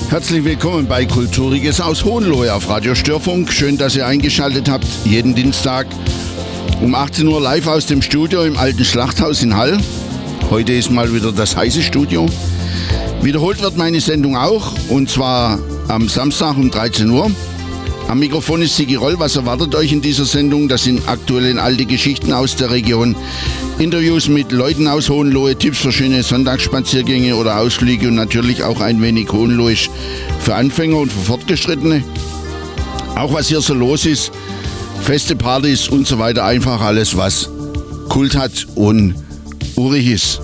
Herzlich willkommen bei Kulturiges aus Hohenlohe auf Radio Störfunk. Schön, dass ihr eingeschaltet habt. Jeden Dienstag um 18 Uhr live aus dem Studio im alten Schlachthaus in Hall. Heute ist mal wieder das heiße Studio. Wiederholt wird meine Sendung auch, und zwar am Samstag um 13 Uhr. Am Mikrofon ist Sigi Roll. Was erwartet euch in dieser Sendung? Das sind aktuelle und alte Geschichten aus der Region, Interviews mit Leuten aus Hohenlohe, Tipps für schöne Sonntagsspaziergänge oder Ausflüge und natürlich auch ein wenig Hohenlohisch für Anfänger und für Fortgeschrittene. Auch was hier so los ist, Feste, Partys und so weiter, einfach alles, was Kult hat und urig ist.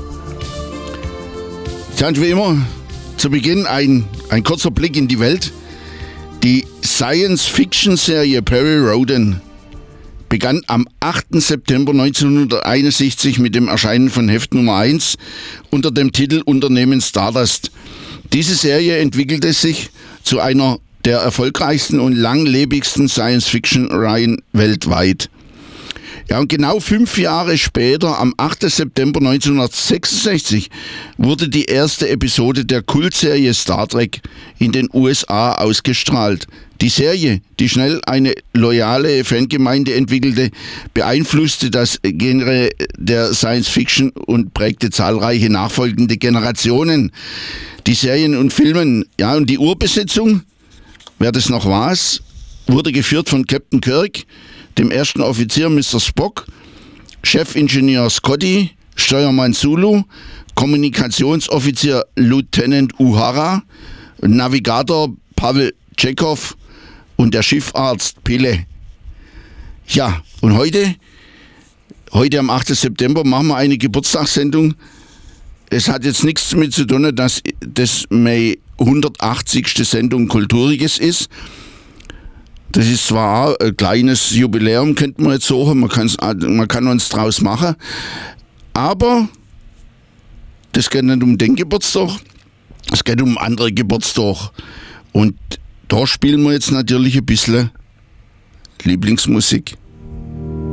Dann wie immer zu Beginn ein kurzer Blick in die Welt. Die Science-Fiction-Serie Perry Rhodan begann am 8. September 1961 mit dem Erscheinen von Heft Nummer 1 unter dem Titel Unternehmen Stardust. Diese Serie entwickelte sich zu einer der erfolgreichsten und langlebigsten Science-Fiction-Reihen weltweit. Ja, und genau 5 Jahre später, am 8. September 1966, wurde die erste Episode der Kultserie Star Trek in den USA ausgestrahlt. Die Serie, die schnell eine loyale Fangemeinde entwickelte, beeinflusste das Genre der Science Fiction und prägte zahlreiche nachfolgende Generationen. Die Serien und Filmen, ja, und die Urbesetzung, wer das noch weiß, wurde geführt von Captain Kirk, dem ersten Offizier Mr. Spock, Chefingenieur Scotty, Steuermann Sulu, Kommunikationsoffizier Lieutenant Uhura, Navigator Pavel Tschechow und der Schiffarzt Pille. Ja, und heute am 8. September machen wir eine Geburtstagssendung. Es hat jetzt nichts damit zu tun, dass das meine 180. Sendung Kulturiges ist. Das ist zwar ein kleines Jubiläum, könnte man jetzt sagen, man kann uns draus machen, aber das geht nicht um den Geburtstag, es geht um andere Geburtstag. Und da spielen wir jetzt natürlich ein bisschen Lieblingsmusik.